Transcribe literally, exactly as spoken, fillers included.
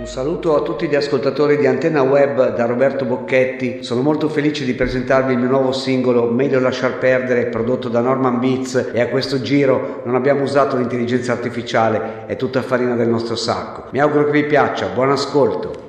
Un saluto a tutti gli ascoltatori di Antenna Web da Roberto Bocchetti. Sono molto felice di presentarvi il mio nuovo singolo Meglio lasciar perdere, prodotto da Norman Beats, e a questo giro non abbiamo usato l'intelligenza artificiale, è tutta farina del nostro sacco. Mi auguro che vi piaccia, buon ascolto.